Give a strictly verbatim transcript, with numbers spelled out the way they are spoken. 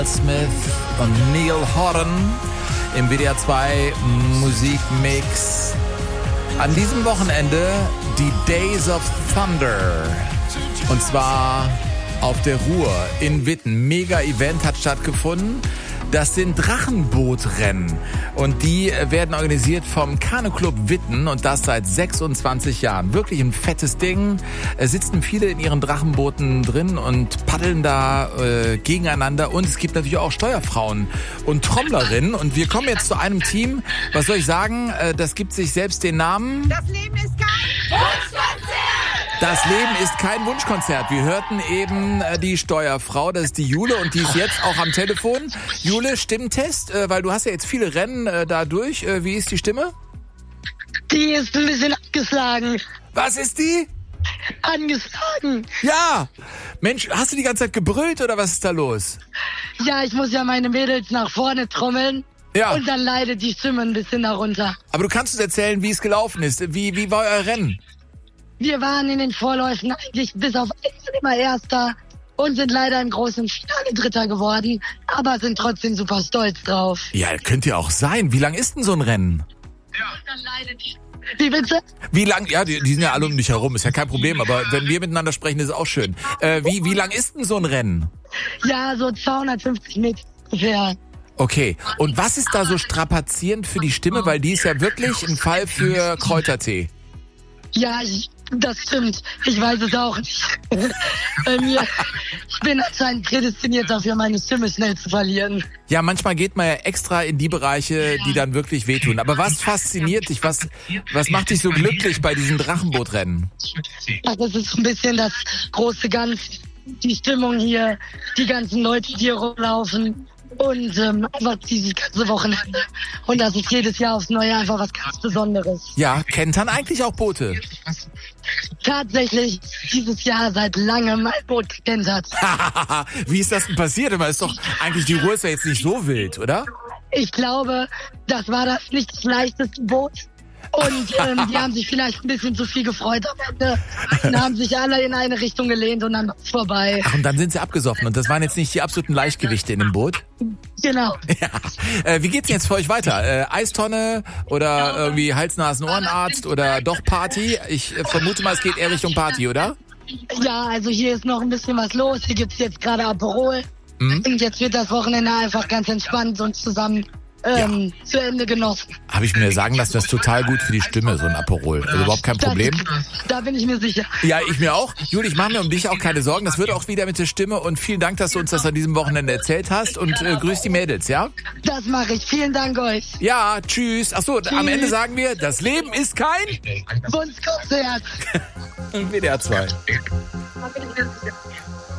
Smith und Neil Horan im W D R zwei Musikmix. An diesem Wochenende die Days of Thunder. Und zwar auf der Ruhr in Witten. Mega-Event hat stattgefunden. Das sind Drachenbootrennen und die werden organisiert vom Kanu-Club Witten und das seit sechsundzwanzig Jahren. Wirklich ein fettes Ding. Es sitzen viele in ihren Drachenbooten drin und paddeln da äh, gegeneinander und es gibt natürlich auch Steuerfrauen und Trommlerinnen und wir kommen jetzt zu einem Team, was soll ich sagen, äh, das gibt sich selbst den Namen. Das Leben ist kein Wunschkonzert! Das Leben ist kein Wunschkonzert. Wir hörten eben äh, die Steuerfrau, das ist die Jule und die ist jetzt auch am Telefon. Jule, Stimmtest, äh, weil du hast ja jetzt viele Rennen äh, da durch. Äh, wie ist die Stimme? Die ist ein bisschen angeschlagen. Was ist die? Angeschlagen. Ja. Mensch, hast du die ganze Zeit gebrüllt oder was ist da los? Ja, ich muss ja meine Mädels nach vorne trommeln. Ja. Und dann leidet die Stimme ein bisschen darunter. Aber du kannst uns erzählen, wie es gelaufen ist. Wie, wie war euer Rennen? Wir waren in den Vorläufen eigentlich bis auf einmal immer Erster und sind leider im großen Finale Dritter geworden, aber sind trotzdem super stolz drauf. Ja, könnt ihr auch sein. Wie lang ist denn so ein Rennen? Ja. Dann leidet die. Wie bitte? Wie lang? Ja, die, die sind ja alle um dich herum, ist ja kein Problem, aber wenn wir miteinander sprechen, ist es auch schön. Äh, wie, wie lang ist denn so ein Rennen? Ja, so zweihundertfünfzig Meter ungefähr. Okay, und was ist da so strapazierend für die Stimme, weil die ist ja wirklich ein Fall für Kräutertee. Ja, ich, das stimmt. Ich weiß es auch nicht. Bei mir, ich bin anscheinend prädestiniert dafür, meine Stimme schnell zu verlieren. Ja, manchmal geht man ja extra in die Bereiche, die dann wirklich wehtun. Aber was fasziniert dich? Was, was macht dich so glücklich bei diesen Drachenbootrennen? Ach, das ist ein bisschen das große Ganze. Die Stimmung hier, die ganzen Leute, die hier rumlaufen. Und ähm, einfach dieses ganze Wochenende. Und das ist jedes Jahr aufs Neue einfach was ganz Besonderes. Ja, kentern eigentlich auch Boote? Tatsächlich dieses Jahr seit langem ein Boot gekentert. Wie ist das denn passiert? Aber ist doch eigentlich die Ruhr ist ja jetzt nicht so wild, oder? Ich glaube, das war das nicht das leichteste Boot. Und ähm, die haben sich vielleicht ein bisschen zu viel gefreut am Ende und haben sich alle in eine Richtung gelehnt und dann war es vorbei. Ach, und dann sind sie abgesoffen und das waren jetzt nicht die absoluten Leichtgewichte in dem Boot? Genau. Ja. Äh, wie geht's denn jetzt für euch weiter? Äh, Eistonne oder irgendwie Hals-Nasen-Ohrenarzt oder doch Party? Ich äh, vermute mal, es geht eher Richtung Party, oder? Ja, also hier ist noch ein bisschen was los. Hier gibt's jetzt gerade Aperol. Mhm. Und jetzt wird das Wochenende einfach ganz entspannt und zusammen Ähm, ja. zu Ende genossen. Habe ich mir sagen lassen, das ist total gut für die Stimme, so ein Aperol. Also überhaupt kein Problem. Das, da bin ich mir sicher. Ja, ich mir auch. Juli, ich mache mir um dich auch keine Sorgen. Das wird auch wieder mit der Stimme. Und vielen Dank, dass du uns das an diesem Wochenende erzählt hast. Und äh, grüß die Mädels, ja? Das mache ich. Vielen Dank euch. Ja, tschüss. Ach so, tschüss. Am Ende sagen wir, das Leben ist kein Wunschkonzert. W D R zwei.